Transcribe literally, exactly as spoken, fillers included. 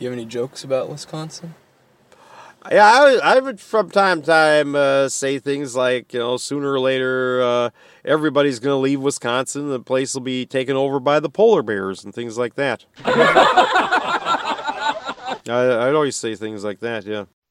You have any jokes about Wisconsin? Yeah, I, I would from time to time uh, say things like, you know, sooner or later uh, everybody's going to leave Wisconsin. The place will be taken over by the polar bears and things like that. I, I'd always say things like that, yeah.